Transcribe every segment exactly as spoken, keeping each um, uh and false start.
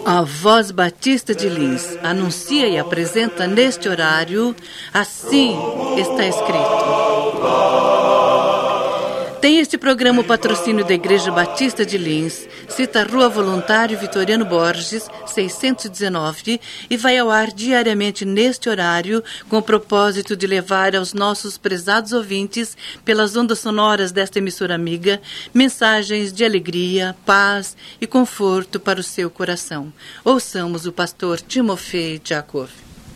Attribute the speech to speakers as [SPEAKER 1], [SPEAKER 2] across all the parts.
[SPEAKER 1] A Voz Batista de Lins anuncia e apresenta neste horário Assim Está Escrito. Tem este programa o patrocínio da Igreja Batista de Lins, cita Rua Voluntário Vitoriano Borges, seiscentos e dezenove, e vai ao ar diariamente neste horário com o propósito de levar aos nossos prezados ouvintes, pelas ondas sonoras desta emissora amiga, mensagens de alegria, paz e conforto para o seu coração. Ouçamos o pastor Timofei Jacob.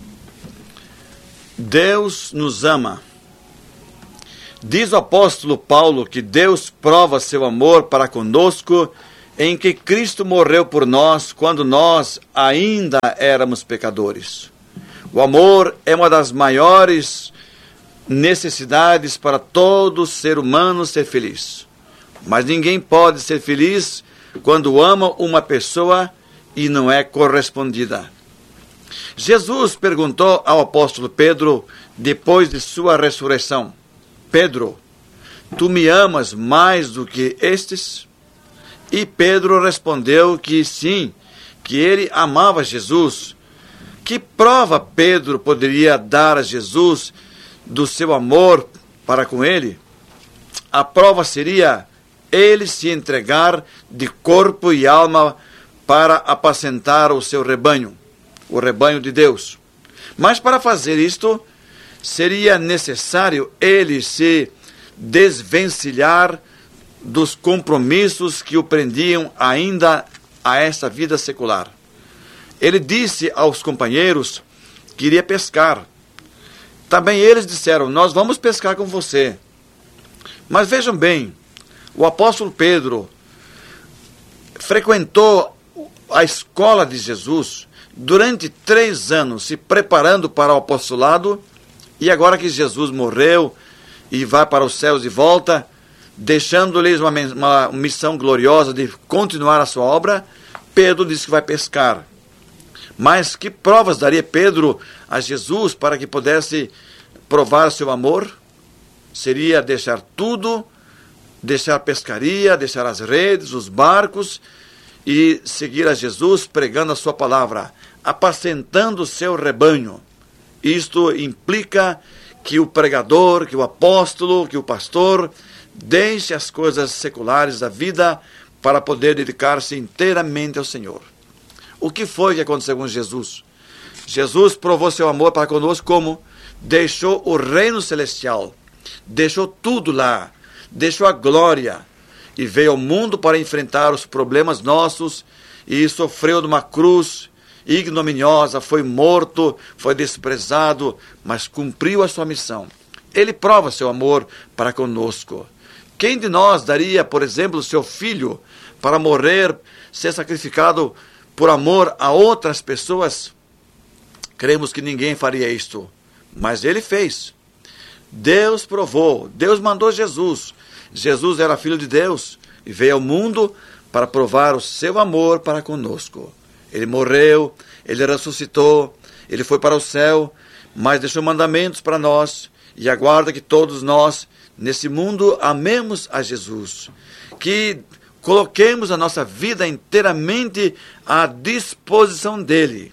[SPEAKER 2] Deus nos ama. Diz o apóstolo Paulo que Deus prova seu amor para conosco em que Cristo morreu por nós quando nós ainda éramos pecadores. O amor é uma das maiores necessidades para todo ser humano ser feliz. Mas ninguém pode ser feliz quando ama uma pessoa e não é correspondida. Jesus perguntou ao apóstolo Pedro depois de sua ressurreição: Pedro, tu me amas mais do que estes? E Pedro respondeu que sim, que ele amava Jesus. Que prova Pedro poderia dar a Jesus do seu amor para com ele? A prova seria ele se entregar de corpo e alma para apacentar o seu rebanho, o rebanho de Deus. Mas para fazer isto, seria necessário ele se desvencilhar dos compromissos que o prendiam ainda a essa vida secular. Ele disse aos companheiros que iria pescar. Também eles disseram: nós vamos pescar com você. Mas vejam bem, o apóstolo Pedro frequentou a escola de Jesus durante três anos, se preparando para o apostolado. E agora que Jesus morreu e vai para os céus de volta, deixando-lhes uma, uma missão gloriosa de continuar a sua obra, Pedro disse que vai pescar. Mas que provas daria Pedro a Jesus para que pudesse provar seu amor? Seria deixar tudo, deixar a pescaria, deixar as redes, os barcos e seguir a Jesus pregando a sua palavra, apacentando o seu rebanho. Isto implica que o pregador, que o apóstolo, que o pastor deixe as coisas seculares da vida para poder dedicar-se inteiramente ao Senhor. O que foi que aconteceu com Jesus? Jesus provou seu amor para conosco como? Deixou o reino celestial, deixou tudo lá, deixou a glória e veio ao mundo para enfrentar os problemas nossos e sofreu numa cruz ignominiosa, foi morto, foi desprezado, mas cumpriu a sua missão. Ele prova seu amor para conosco. Quem de nós daria, por exemplo, seu filho para morrer, ser sacrificado por amor a outras pessoas? Cremos que ninguém faria isto, mas ele fez. Deus provou, Deus mandou Jesus. Jesus era filho de Deus e veio ao mundo para provar o seu amor para conosco. Ele morreu, ele ressuscitou, ele foi para o céu, mas deixou mandamentos para nós e aguarda que todos nós, nesse mundo, amemos a Jesus. Que coloquemos a nossa vida inteiramente à disposição dele,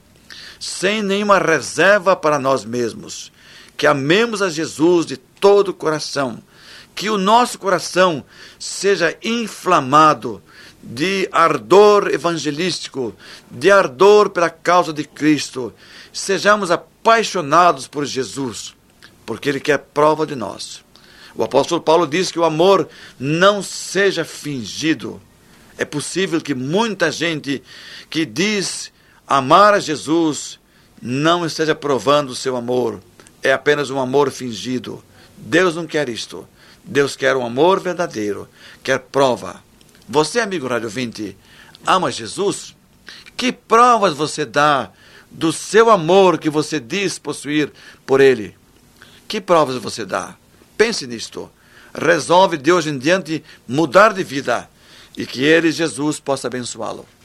[SPEAKER 2] sem nenhuma reserva para nós mesmos. Que amemos a Jesus de todo o coração. Que o nosso coração seja inflamado de ardor evangelístico, de ardor pela causa de Cristo. Sejamos apaixonados por Jesus, porque Ele quer prova de nós. O apóstolo Paulo diz que o amor não seja fingido. É possível que muita gente que diz amar a Jesus não esteja provando o seu amor. É apenas um amor fingido. Deus não quer isto. Deus quer um amor verdadeiro, quer prova. Você, amigo rádio ouvinte, ama Jesus? Que provas você dá do seu amor que você diz possuir por Ele? Que provas você dá? Pense nisto. Resolve de hoje em diante mudar de vida e que Ele, Jesus, possa abençoá-lo.